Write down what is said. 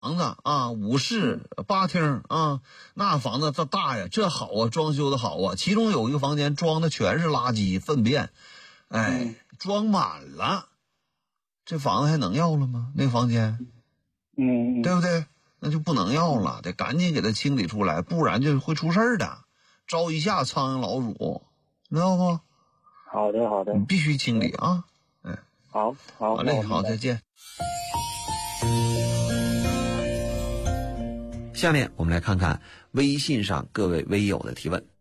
房子啊，5室8厅啊，那房子这大呀，这好啊，装修的好啊。其中有一个房间装的全是垃圾粪便，装满了，这房子还能要了吗？那房间，对不对？那就不能要了，得赶紧给它清理出来，不然就会出事儿的，招一下苍蝇老鼠，知道不？ 好的好的， 你必须清理啊！好嘞，好，再见。 下面我们来看看微信上各位微友的提问。